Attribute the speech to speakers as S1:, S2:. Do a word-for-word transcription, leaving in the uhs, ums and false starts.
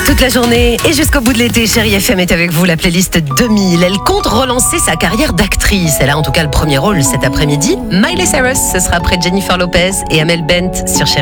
S1: Toute la journée et jusqu'au bout de l'été, Chérie F M est avec vous, la playlist deux mille. Elle compte relancer sa carrière d'actrice. Elle a en tout cas le premier rôle cet après-midi. Miley Cyrus, ce sera après Jennifer Lopez et Amel Bent sur Chérie.